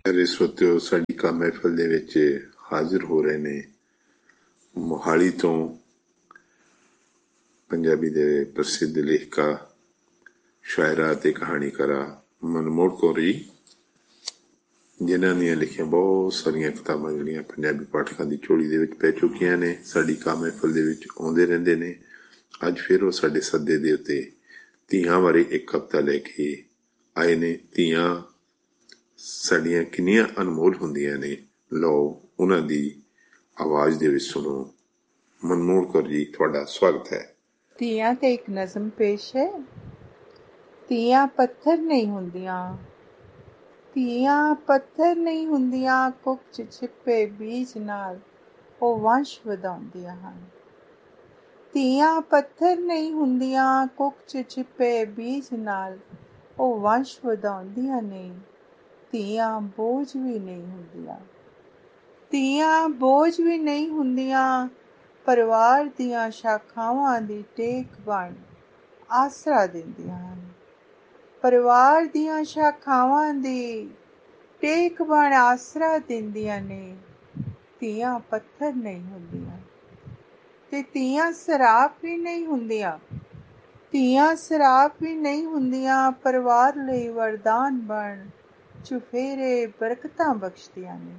ਇਸ ਵਕਤ ਸਾਡੀ ਕਾ ਮਹਿਫਲ ਦੇ ਵਿੱਚ ਹਾਜ਼ਰ ਹੋ ਰਹੇ ਨੇ ਮੋਹਾਲੀ ਤੋਂ ਪੰਜਾਬੀ ਦੇ ਪ੍ਰਸਿੱਧ ਲੇਖਕਾ ਸ਼ਾਇਰਾ ਅਤੇ ਕਹਾਣੀਕਾਰਾ ਮਨਮੋਹਨ ਕੌਰ ਜੀ, ਜਿਨ੍ਹਾਂ ਦੀਆਂ ਲਿਖੀਆਂ ਬਹੁਤ ਸਾਰੀਆਂ ਕਿਤਾਬਾਂ ਜਿਹੜੀਆਂ ਪੰਜਾਬੀ ਪਾਠਕਾਂ ਦੀ ਝੋਲੀ ਦੇ ਵਿੱਚ ਪੈ ਚੁੱਕੀਆਂ ਨੇ, ਸਾਡੀ ਕਾ ਮਹਿਫਲ ਦੇ ਵਿੱਚ ਆਉਂਦੇ ਰਹਿੰਦੇ ਨੇ। ਅੱਜ ਫਿਰ ਉਹ ਸਾਡੇ ਸੱਦੇ ਦੇ ਉੱਤੇ ਧੀਆਂ ਬਾਰੇ ਇੱਕ ਕਵਿਤਾ ਲੈ ਕੇ ਆਏ ਨੇ। ਧੀਆਂ ਸਾਡੀਆਂ ਕਿੰਨੀਆਂ ਅਨਮੋਲ ਹੁੰਦੀਆਂ ਨੇ, ਲਓ ਉਹਨਾਂ ਦੀ ਆਵਾਜ਼ ਦੇ ਵਿੱਚ ਸੁਣੋ। ਮਨਮੋਹਨ ਕੌਰ ਜੀ, ਤੁਹਾਡਾ ਸਵਾਗਤ ਹੈ। ਧੀਆਂ ਤੇ ਇੱਕ ਨਜ਼ਮ ਪੇਸ਼ ਹੈ। ਧੀਆਂ ਪੱਥਰ ਨਹੀਂ ਹੁੰਦੀਆਂ, ਧੀਆਂ ਪੱਥਰ ਨਹੀਂ ਹੁੰਦੀਆਂ, ਕੁੱਖ 'ਚ ਛਿਪੇ ਬੀਜ ਨਾਲ ਉਹ ਵੰਸ਼ ਵਧਾਉਂਦੀਆਂ ਹਨ। ਧੀਆਂ ਪੱਥਰ ਨਹੀਂ ਹੁੰਦੀਆਂ, ਕੁੱਖ 'ਚ ਛਿਪੇ ਬੀਜ ਨਾਲ ਉਹ ਵੰਸ਼ ਵਧਾਉਂਦੀਆਂ ਨੇ। ਧੀਆਂ ਬੋਝ ਵੀ ਨਹੀਂ ਹੁੰਦੀਆਂ, ਧੀਆਂ ਬੋਝ ਵੀ ਨਹੀਂ ਹੁੰਦੀਆਂ, ਪਰਿਵਾਰ ਦੀਆਂ ਸ਼ਾਖਾਵਾਂ ਦੀ ਟੇਕ ਬਣ ਆਸਰਾ ਦਿੰਦੀਆਂ ਹਨ। ਪਰਿਵਾਰ ਦੀਆਂ ਸ਼ਾਖਾਵਾਂ ਦੀ ਟੇਕ ਬਣ ਆਸਰਾ ਦਿੰਦੀਆਂ ਨੇ। ਧੀਆਂ ਪੱਥਰ ਨਹੀਂ ਹੁੰਦੀਆਂ ਤੇ ਧੀਆਂ ਸਰਾਪ ਵੀ ਨਹੀਂ ਹੁੰਦੀਆਂ, ਧੀਆਂ ਸਰਾਪ ਵੀ ਨਹੀਂ ਹੁੰਦੀਆਂ, ਪਰਿਵਾਰ ਲਈ ਵਰਦਾਨ ਬਣ ਚੁਫੇਰੇ ਬਰਕਤਾਂ ਬਖਸ਼ਦੀਆਂ ਨੇ।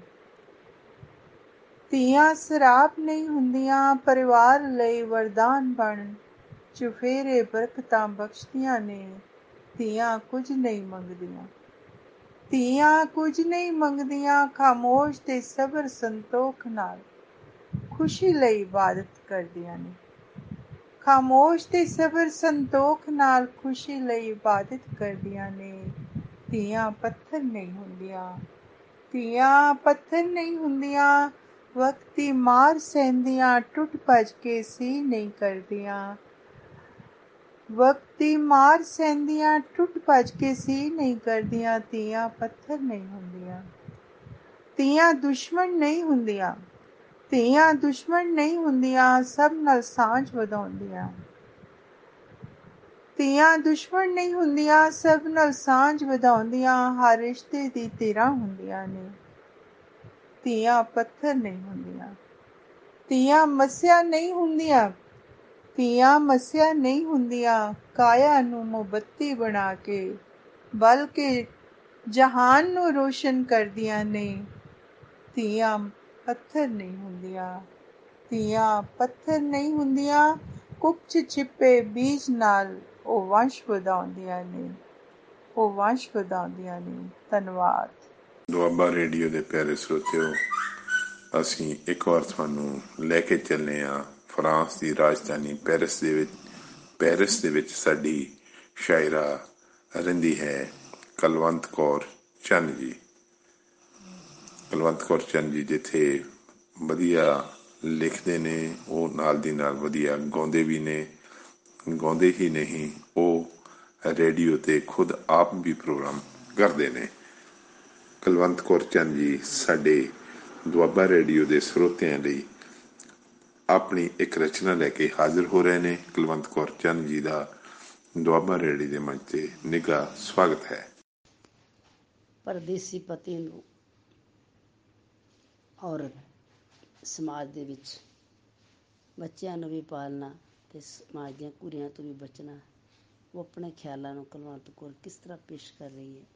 ਧੀਆਂ ਸਰਾਪ ਨਹੀਂ ਹੁੰਦੀਆਂ, ਪਰਿਵਾਰ ਲਈ ਵਰਦਾਨ ਬਣ ਚੁਫੇਰੇ ਬਰਕਤਾਂ ਬਖਸ਼ਦੀਆਂ ਨੇ। ਧੀਆਂ ਕੁਝ ਨਹੀਂ ਮੰਗਦੀਆਂ, ਧੀਆਂ ਕੁਝ ਨਹੀਂ ਮੰਗਦੀਆਂ, ਖਾਮੋਸ਼ ਤੇ ਸਬਰ ਸੰਤੋਖ ਨਾਲ ਖੁਸ਼ੀ ਲਈ ਇਬਾਦਤ ਕਰਦੀਆਂ ਨੇ। ਖਾਮੋਸ਼ ਤੇ ਸਬਰ ਸੰਤੋਖ ਨਾਲ ਖੁਸ਼ੀ ਲਈ ਇਬਾਦਤ ਕਰਦੀਆਂ ਨੇ। ਧੀਆਂ ਪੱਥਰ ਨਹੀਂ ਹੁੰਦੀਆਂ, ਧੀਆਂ ਪੱਥਰ ਨਹੀਂ ਹੁੰਦੀਆਂ, ਵਕਤ ਦੀ ਮਾਰ ਸਹਿੰਦੀਆਂ ਟੁੱਟ ਭੱਜ ਕੇ ਸੀ ਨਹੀਂ ਕਰਦੀਆਂ। ਵਕਤ ਦੀ ਮਾਰ ਸਹਿੰਦੀਆਂ ਟੁੱਟ ਭੱਜ ਕੇ ਸੀ ਨਹੀਂ ਕਰਦੀਆਂ। ਧੀਆਂ ਪੱਥਰ ਨਹੀਂ ਹੁੰਦੀਆਂ, ਧੀਆਂ ਦੁਸ਼ਮਣ ਨਹੀਂ ਹੁੰਦੀਆਂ, ਧੀਆਂ ਦੁਸ਼ਮਣ ਨਹੀਂ ਹੁੰਦੀਆਂ, ਸਭ ਨਾਲ ਸਾਂਝ ਵਧਾਉਂਦੀਆਂ। ਧੀਆਂ ਦੁਸ਼ਮਣ ਨਹੀਂ ਹੁੰਦੀਆਂ, ਸਭ ਨਾਲ ਸਾਂਝ ਵਧਾਉਂਦੀਆਂ, ਹਰ ਰਿਸ਼ਤੇ ਦੀ ਧਿਰਾਂ ਹੁੰਦੀਆਂ ਨੇ। ਧੀਆਂ ਪੱਥਰ ਨਹੀਂ ਹੁੰਦੀਆਂ, ਧੀਆਂ ਮੱਸਿਆ ਨਹੀਂ ਹੁੰਦੀਆਂ, ਧੀਆਂ ਮੱਸਿਆ ਨਹੀਂ ਹੁੰਦੀਆਂ, ਕਾਇਆ ਨੂੰ ਮੋਮਬੱਤੀ ਬਣਾ ਕੇ ਬਲ ਕੇ ਜਹਾਨ ਨੂੰ ਰੋਸ਼ਨ ਕਰਦੀਆਂ ਨੇ। ਧੀਆਂ ਪੱਥਰ ਨਹੀਂ ਹੁੰਦੀਆਂ, ਧੀਆਂ ਪੱਥਰ ਨਹੀਂ ਹੁੰਦੀਆਂ, ਕੁੱਖ 'ਚ ਛਿਪੇ ਬੀਜ ਨਾਲ ਉਹ ਵੰਸ਼ ਵਧਾਉਂਦੀਆਂ ਨੇ, ਉਹ ਵੰਸ਼ ਵਧਾਉਂਦੀਆਂ ਨੇ। ਧੰਨਵਾਦ। ਦੁਆਬਾ ਰੇਡੀਓ ਦੇ ਪਿਆਰੇ ਸਰੋਤਿਓ, ਅਸੀਂ ਇੱਕ ਵਾਰ ਤੁਹਾਨੂੰ ਲੈ ਕੇ ਚੱਲੇ ਹਾਂ ਫਰਾਂਸ ਦੀ ਰਾਜਧਾਨੀ ਪੈਰਿਸ ਦੇ ਵਿੱਚ ਸਾਡੀ ਸ਼ਾਇਰਾ ਰਹਿੰਦੀ ਹੈ ਕੁਲਵੰਤ ਕੌਰ ਚੰਦ ਜੀ। ਕੁਲਵੰਤ ਕੌਰ ਚੰਦ ਜੀ ਜਿੱਥੇ ਵਧੀਆ ਲਿਖਦੇ ਨੇ, ਉਹ ਨਾਲ ਦੀ ਨਾਲ ਵਧੀਆ ਗਾਉਂਦੇ ਵੀ ਨੇ। ਗਾਉਂਦੇ ਹੀ ਨਹੀਂ, ਉਹ ਰੇਡੀਓ 'ਤੇ ਖੁਦ ਆਪ ਵੀ ਪ੍ਰੋਗਰਾਮ ਕਰਦੇ ਨੇ। ਕੁਲਵੰਤ ਕੌਰ ਚੰਦ ਜੀ ਸਾਡੇ ਦੁਆਬਾ ਰੇਡੀਓ ਦੇ ਸਰੋਤਿਆਂ ਲਈ ਆਪਣੀ ਇੱਕ ਰਚਨਾ ਲੈ ਕੇ ਹਾਜ਼ਰ ਹੋ ਰਹੇ ਨੇ। ਕੁਲਵੰਤ ਕੌਰ ਚੰਦ ਜੀ ਦਾ ਦੁਆਬਾ ਰੇਡੀਓ ਦੇ ਮੰਚ 'ਤੇ ਨਿੱਘਾ ਸਵਾਗਤ ਹੈ। ਪਰਦੇਸੀ ਪਤੀ ਨੂੰ ਔਰਤ ਸਮਾਜ ਦੇ ਵਿੱਚ ਬੱਚਿਆਂ ਨੂੰ ਵੀ ਪਾਲਣਾ ਅਤੇ ਸਮਾਜ ਦੀਆਂ ਕੁਰੀਆਂ ਤੋਂ ਵੀ ਬਚਣਾ, ਉਹ ਆਪਣੇ ਖਿਆਲਾਂ ਨੂੰ ਕੁਲਵੰਤ ਕੌਰ ਕਿਸ ਤਰ੍ਹਾਂ ਪੇਸ਼ ਕਰ ਰਹੀ ਹੈ।